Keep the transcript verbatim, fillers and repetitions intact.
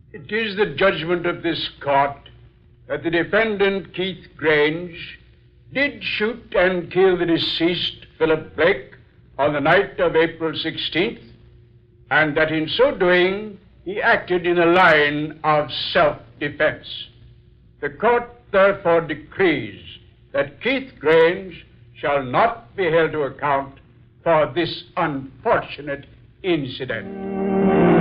It is the judgment of this court that the defendant, Keith Grange, did shoot and kill the deceased, Philip Blake, on the night of April sixteenth, and that in so doing, he acted in a line of self-defense. The court therefore decrees that Keith Grange shall not be held to account for this unfortunate incident.